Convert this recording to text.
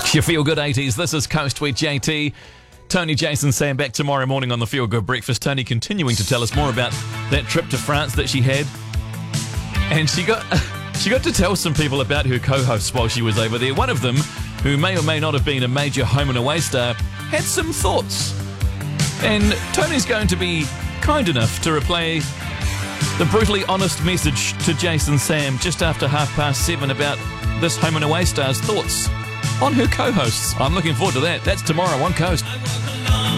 Your Feel Good 80s. This is Coast with JT. Tony, Jason, Sam back tomorrow morning on the Feel Good Breakfast. Tony continuing to tell us more about that trip to France that she had. And she got to tell some people about her co-hosts while she was over there. One of them, who may or may not have been a major home and away star, had some thoughts. And Tony's going to be kind enough to replay the brutally honest message to Jason Sam just after 7:30 about this home and away star's thoughts on her co-hosts. I'm looking forward to that. That's tomorrow on Coast.